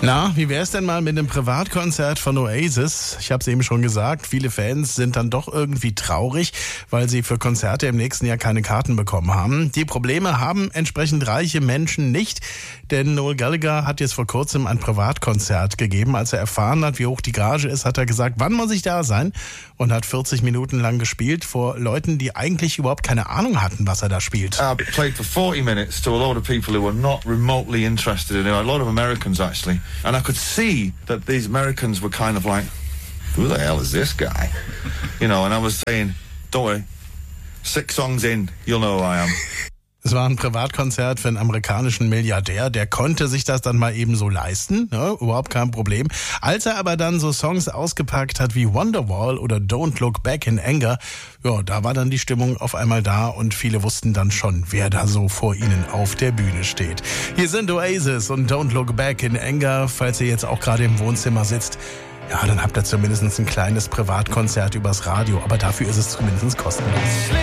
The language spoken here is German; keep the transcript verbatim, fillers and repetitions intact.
Na, wie wär's denn mal mit einem Privatkonzert von Oasis? Ich habe es eben schon gesagt, viele Fans sind dann doch irgendwie traurig, weil sie für Konzerte im nächsten Jahr keine Karten bekommen haben. Die Probleme haben entsprechend reiche Menschen nicht, denn Noel Gallagher hat jetzt vor kurzem ein Privatkonzert gegeben. Als er erfahren hat, wie hoch die Gage ist, hat er gesagt, wann muss ich da sein? Und hat vierzig Minuten lang gespielt vor Leuten, die eigentlich überhaupt keine Ahnung hatten, was er da spielt. I played for forty minutes to a lot of people who were not remotely interested in it, a lot of Americans actually. And I could see that these Americans were kind of like, who the hell is this guy? You know, and I was saying, don't worry, six songs in, you'll know who I am. Es war ein Privatkonzert für einen amerikanischen Milliardär, der konnte sich das dann mal eben so leisten, ne? Überhaupt kein Problem. Als er aber dann so Songs ausgepackt hat wie Wonderwall oder Don't Look Back in Anger, ja, da war dann die Stimmung auf einmal da und viele wussten dann schon, wer da so vor ihnen auf der Bühne steht. Hier sind Oasis und Don't Look Back in Anger, falls ihr jetzt auch gerade im Wohnzimmer sitzt. Ja, dann habt ihr zumindest ein kleines Privatkonzert übers Radio, aber dafür ist es zumindest kostenlos.